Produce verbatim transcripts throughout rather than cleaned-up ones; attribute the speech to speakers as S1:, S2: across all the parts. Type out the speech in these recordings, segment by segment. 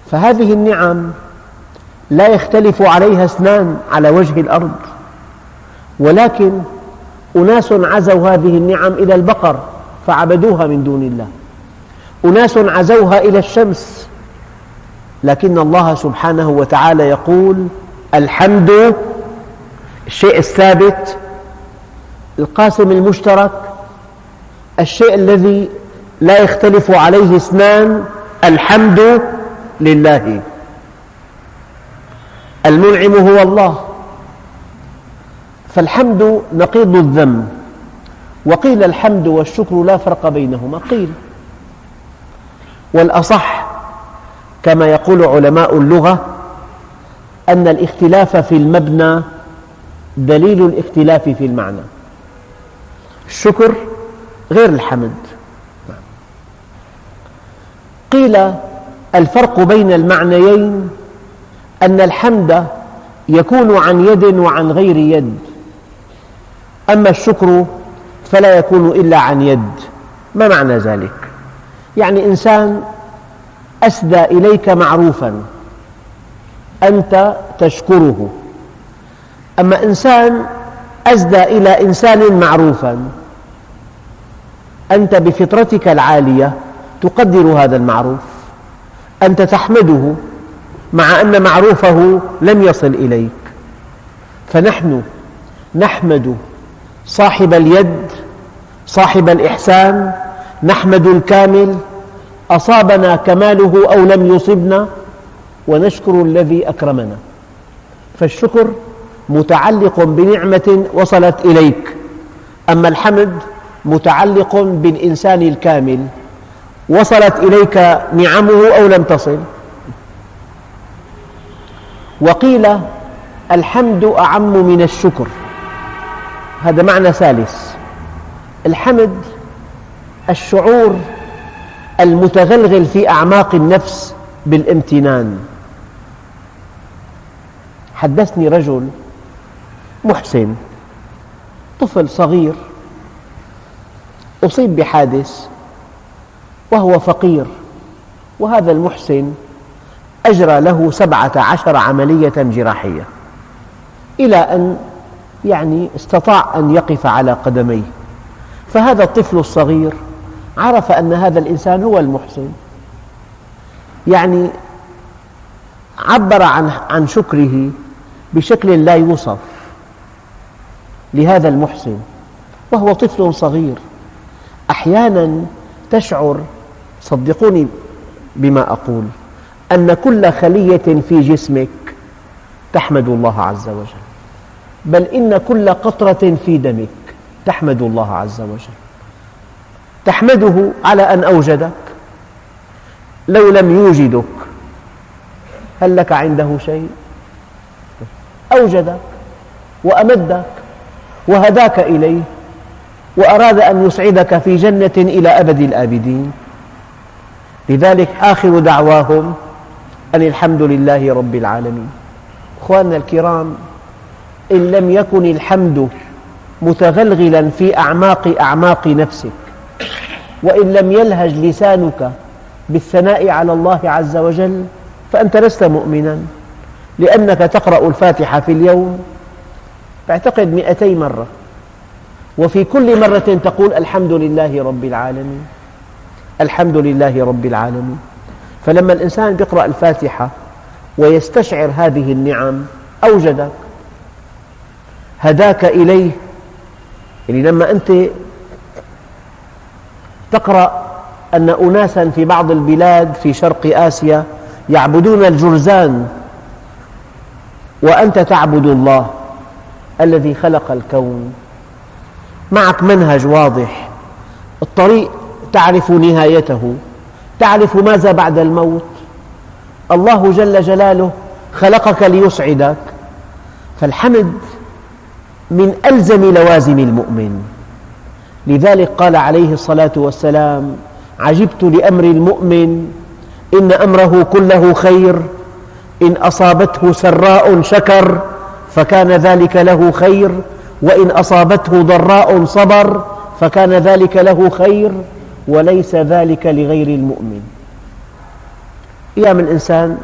S1: فهذه النعم لا يختلف عليها اثنان على وجه الأرض، ولكن أناس عزوا هذه النعم إلى البقر فعبدوها من دون الله، أناس عزوها إلى الشمس، لكن الله سبحانه وتعالى يقول الحمد، الشيء الثابت، القاسم المشترك، الشيء الذي لا يختلف عليه اثنان، الحمد لله. المنعم هو الله، فالحمد نقيض الذم. وقيل الحمد والشكر لا فرق بينهما، قيل، والأصح كما يقول علماء اللغة أن الاختلاف في المبنى دليل الاختلاف في المعنى. الشكر غير الحمد. قيل الفرق بين المعنيين أن الحمد يكون عن يد وعن غير يد، أما الشكر فلا يكون إلا عن يد. ما معنى ذلك؟ يعني إنسان أسدى إليك معروفا أنت تشكره، أما إنسان أسدى إلى إنسان معروفا أنت بفطرتك العالية تقدر هذا المعروف، أنت تحمده مع أن معروفه لم يصل إليك. فنحن نحمد صاحب اليد، صاحب الإحسان، نحمد الكامل، أصابنا كماله أو لم يصبنا، ونشكر الذي أكرمنا. فالشكر متعلق بنعمة وصلت إليك، أما الحمد متعلق بالإنسان الكامل، وصلت إليك نعمه أو لم تصل. وقيل الحمد أعم من الشكر، هذا معنى ثالث. الحمد الشعور المتغلغل في أعماق النفس بالامتنان. حدثني رجل محسن، طفل صغير أصيب بحادث وهو فقير، وهذا المحسن أجرى له سبعة عشر عملية جراحية إلى أن يعني استطاع أن يقف على قدميه. فهذا الطفل الصغير عرف أن هذا الإنسان هو المحسن، يعني عبر عن عن شكره بشكل لا يوصف لهذا المحسن وهو طفل صغير. أحيانا تشعر، صدقوني بما أقول، أن كل خلية في جسمك تحمد الله عز وجل، بل إن كل قطرة في دمك تحمد الله عز وجل. تحمده على أن أوجدك، لو لم يوجدك هل لك عنده شيء؟ أوجدك وأمدك وهداك إليه وأراد أن يسعدك في جنة إلى أبد الآبدين. لذلك آخر دعواهم أن الحمد لله رب العالمين. أخواننا الكرام، إن لم يكن الحمد متغلغلا في أعماق أعماق نفسك، وإن لم يلهج لسانك بالثناء على الله عز وجل، فأنت لست مؤمنا، لأنك تقرأ الفاتحة في اليوم تعتقد مئتي مرة، وفي كل مرة تقول الحمد لله رب العالمين، الحمد لله رب العالمين. فلما الإنسان يقرأ الفاتحة ويستشعر هذه النعم، أوجدك، هداك إليه. يعني لما أنت تقرأ أن أناسا في بعض البلاد في شرق آسيا يعبدون الجرذان، وأنت تعبد الله الذي خلق الكون، معك منهج واضح، الطريق تعرف نهايته، تعرف ماذا بعد الموت. الله جل جلاله خلقك ليسعدك. فالحمد من ألزم لوازم المؤمن. لذلك قال عليه الصلاة والسلام: عجبت لأمر المؤمن إن أمره كله خير، إن أصابته سراء شكر فكان ذلك له خير، وإن أصابته ضراء صبر فكان ذلك له خير، وليس ذلك لغير المؤمن. أيام الإنسان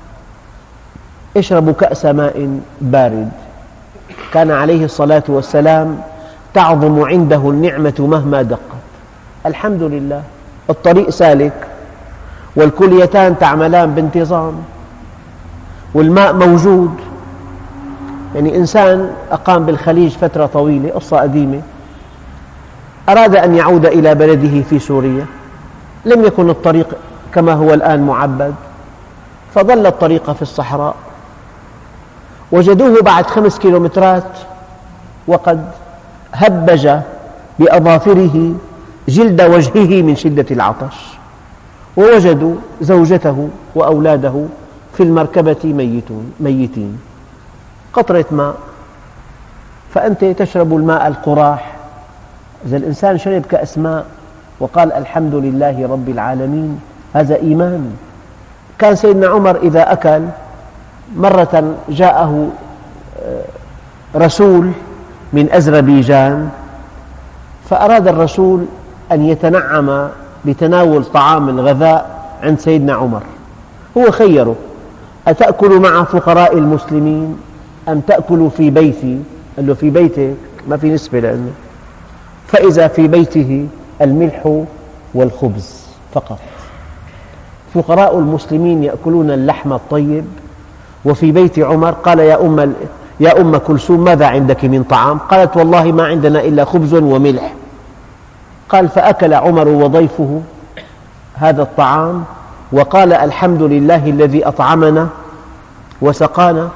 S1: يشرب كأس ماء بارد، كان عليه الصلاة والسلام تعظم عنده النعمة مهما دقت. الحمد لله الطريق سالك والكليتان تعملان بانتظام والماء موجود. يعني إنسان أقام بالخليج فترة طويلة، قصة قديمة، أراد أن يعود إلى بلده في سوريا، لم يكن الطريق كما هو الآن معبد، فضل الطريق في الصحراء، وجدوه بعد خمس كيلومترات وقد هبج بأظافره جلد وجهه من شدة العطش، ووجدوا زوجته وأولاده في المركبة ميتين، قطرة ماء. فأنت تشرب الماء القراح. إذا الإنسان شرب كأس ماء وقال الحمد لله رب العالمين، هذا إيمان. كان سيدنا عمر إذا أكل، مرة جاءه رسول من أذربيجان، فأراد الرسول أن يتنعم بتناول طعام الغذاء عند سيدنا عمر، هو خيره: أتأكل مع فقراء المسلمين أم تأكل في بيتي؟ قال له في بيتك ما في نسبة لأنه، فإذا في بيته الملح والخبز فقط. فقراء المسلمين يأكلون اللحم الطيب، وفي بيت عمر قال يا أم, يا أم كلثوم ماذا عندك من طعام؟ قالت والله ما عندنا إلا خبز وملح. قال فأكل عمر وضيفه هذا الطعام وقال الحمد لله الذي أطعمنا وسقانا،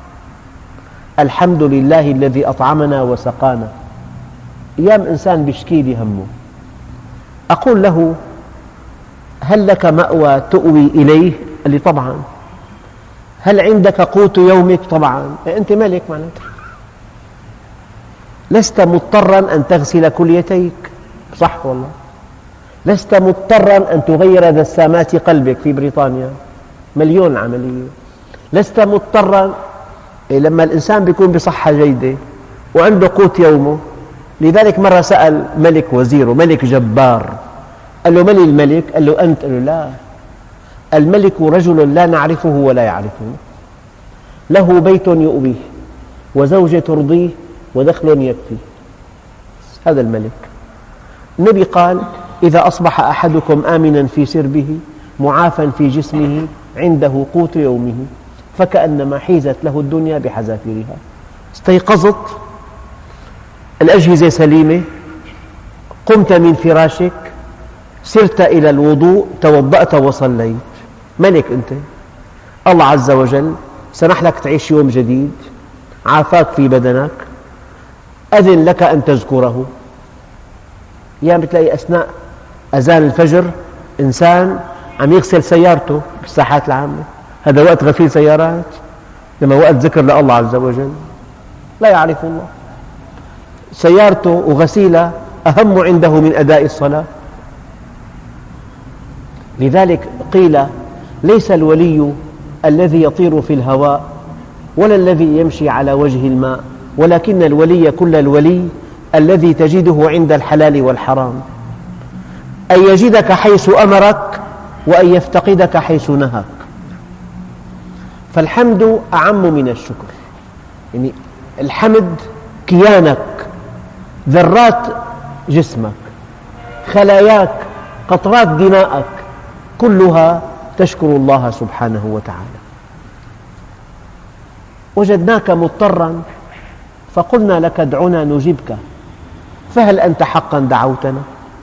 S1: الحمد لله الذي أطعمنا وسقانا. أيام إنسان بيشكي همه، أقول له هل لك مأوى تؤوي إليه؟ قال لي طبعا. هل عندك قوت يومك؟ طبعا. أنت ملك معناته، لست مضطرا أن تغسل كليتيك، صح والله، لست مضطرا أن تغير دسامات قلبك في بريطانيا، مليون عملية، لست مضطرا. لما الإنسان يكون بصحة جيدة وعنده قوت يومه، لذلك مرة سأل ملك وزيره، ملك جبار، قال له من الملك؟ قال له أنت. قال له لا، الملك رجل لا نعرفه ولا يعرفه، له بيت يؤويه وزوجة ترضيه ودخل يكفيه، هذا الملك. النبي قال إذا أصبح أحدكم آمنا في سربه معافا في جسمه عنده قوت يومه فكأنما حيزت له الدنيا بحذافيرها. استيقظت، الأجهزة سليمة، قمت من فراشك، سرت إلى الوضوء، توضأت وصليت، ملك أنت. الله عز وجل سمح لك تعيش يوم جديد، عافاك في بدنك، أذن لك أن تذكره. أيام بتلاقي أثناء أذان الفجر إنسان عم يغسل سيارته بالساحات العامة، هذا وقت غسيل سيارات؟ لما وقت ذكر لله عز وجل، لا يعرف الله. سيارته وغسيلة أهم عنده من أداء الصلاة. لذلك قيل ليس الولي الذي يطير في الهواء ولا الذي يمشي على وجه الماء، ولكن الولي كل الولي الذي تجده عند الحلال والحرام، أن يجدك حيث أمرك وأن يفتقدك حيث نهاك. فالحمد أعم من الشكر. يعني الحمد كيانك، ذرات جسمك، خلاياك، قطرات دمائك، كلها تشكر الله سبحانه وتعالى. وجدناك مضطرا فقلنا لك ادعنا نجبك، فهل أنت حقا دعوتنا؟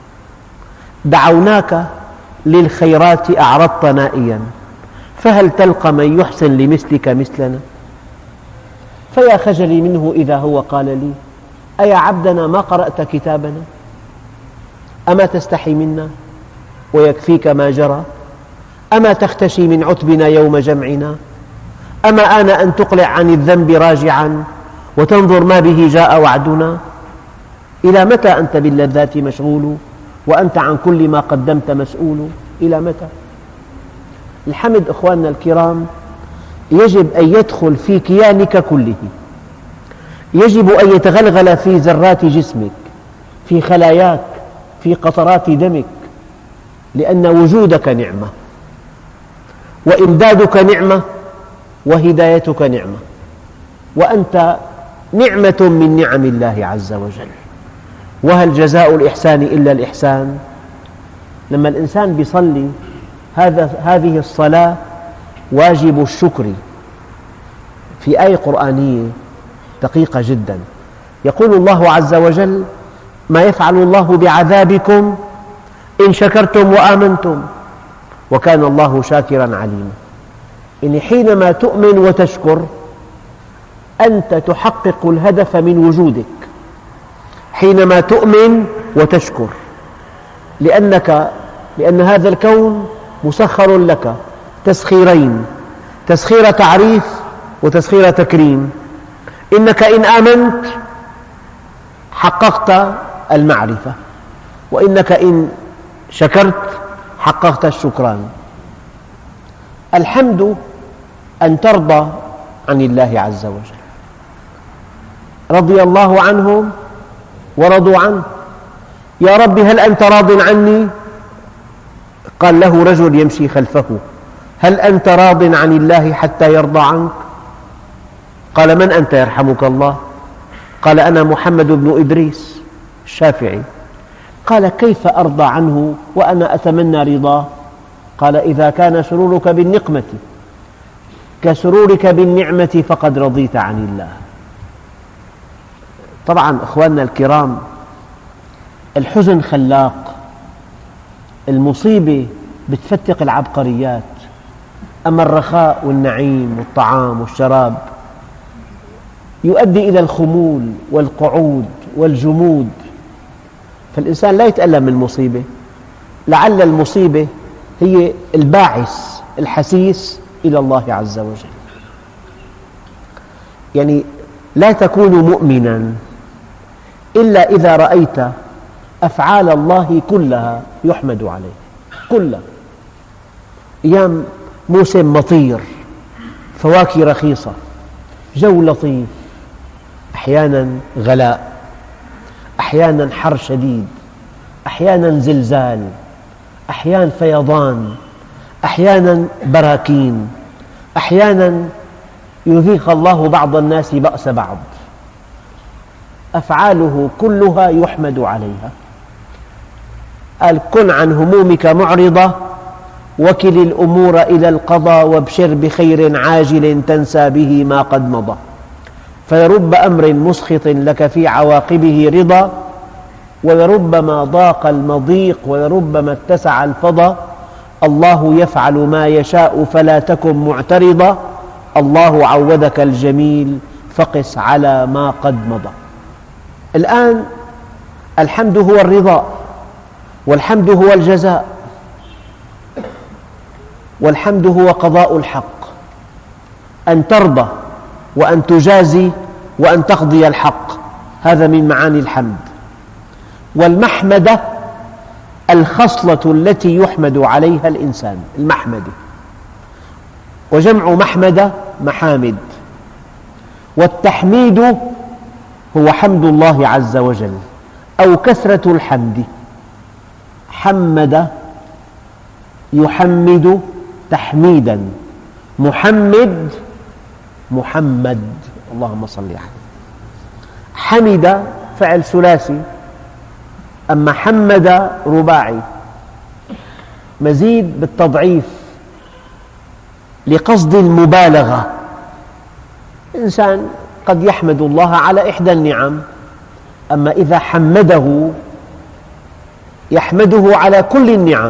S1: دعوناك للخيرات أعرضت نائيا، فهل تلقى من يحسن لمثلك مثلنا؟ فيا خجلي منه إذا هو قال لي أيا عبدنا ما قرأت كتابنا؟ أما تستحي منا ويكفيك ما جرى؟ أما تختشي من عتبنا يوم جمعنا؟ أما آن أن تقلع عن الذنب راجعا وتنظر ما به جاء وعدنا؟ إلى متى أنت باللذات مشغول وأنت عن كل ما قدمت مسؤول؟ إلى متى؟ الحمد أخواننا الكرام يجب أن يدخل في كيانك كله، يجب أن يتغلغل في ذرات جسمك، في خلاياك، في قطرات دمك، لأن وجودك نعمة، وإمدادك نعمة وهدايتك نعمة، وأنت نعمة من نعم الله عز وجل. وهل جزاء الإحسان إلا الإحسان؟ لما الإنسان يصلي هذا هذه الصلاة واجب الشكر. في آية قرآنية دقيقة جدا يقول الله عز وجل: ما يفعل الله بعذابكم إن شكرتم وآمنتم وكان الله شاكرا عليما. إن حينما تؤمن وتشكر أنت تحقق الهدف من وجودك، حينما تؤمن وتشكر، لأنك لأن هذا الكون مسخر لك تسخيرين: تسخير تعريف وتسخير تكريم. إنك إن آمنت حققت المعرفة، وإنك إن شكرت حققت الشكران. الحمد أن ترضى عن الله عز وجل. رضي الله عنهم ورضوا عنه. يا رب هل أنت راض عني؟ قال له رجل يمشي خلفه: هل أنت راض عن الله حتى يرضى عنك؟ قال: من أنت يرحمك الله؟ قال: أنا محمد بن إدريس الشافعي. قال: كيف أرضى عنه وأنا أتمنى رضاه؟ قال: إذا كان سرورك بالنقمة كسرورك بالنعمة فقد رضيت عن الله. طبعا أخواننا الكرام، الحزن خلاق، المصيبة بتفتق العبقريات، أما الرخاء والنعيم والطعام والشراب يؤدي إلى الخمول والقعود والجمود. فالإنسان لا يتألم من المصيبة، لعل المصيبة هي الباعث الحسيس إلى الله عز وجل. يعني لا تكون مؤمنا إلا إذا رأيت أفعال الله كلها يحمد عليه، كلها. أيام موسم مطير، فواكه رخيصة، جو لطيف، أحيانا غلاء، أحيانا حر شديد، أحيانا زلزال، أحيانا فيضان، أحيانا براكين، أحيانا يذيق الله بعض الناس بأس بعض. أفعاله كلها يحمد عليها. قال: كن عن همومك معرضة وكل الأمور إلى القضاء وابشر بخير عاجل تنسى به ما قد مضى، فلرب أمر مسخط لك في عواقبه رضا، ولربما ضاق المضيق ولربما اتسع الفضا. الله يفعل ما يشاء فلا تكن معترضا، الله عودك الجميل فقس على ما قد مضى. الآن الحمد هو الرضا، والحمد هو الجزاء، والحمد هو قضاء الحق، أن ترضى وأن تجازي وأن تقضي الحق، هذا من معاني الحمد. والمحمدة الخصلة التي يحمد عليها الإنسان، المحمدة، وجمع محمدة محامد. والتحميد هو حمد الله عز وجل أو كثرة الحمد. حمد يحمد تحميدا، محمد محمد، اللهم صل عليه. حمد فعل ثلاثي، أما حمد رباعي، مزيد بالتضعيف لقصد المبالغة. الإنسان قد يحمد الله على إحدى النعم، أما إذا حمده يحمده على كل النعم.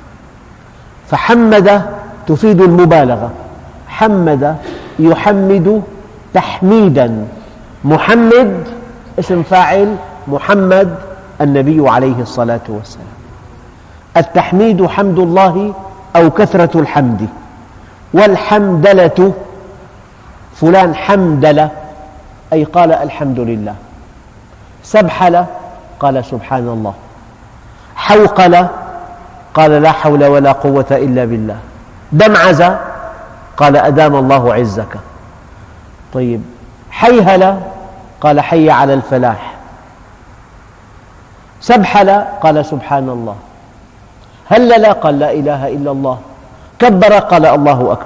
S1: فحمد تفيد المبالغة، حمد يحمد تحميدا. محمد اسم فاعل، محمد النبي عليه الصلاة والسلام. التحميد حمد الله أو كثرة الحمد. والحمدلة فلان حمدل أي قال الحمد لله. سبحل قال سبحان الله. حوقل قال لا حول ولا قوة إلا بالله. دمعز قال أدام الله عزك. طيب، حيهل قال حي على الفلاح. سبحل قال سبحان الله. هلل قال لا إله إلا الله. كبر قال الله أكبر.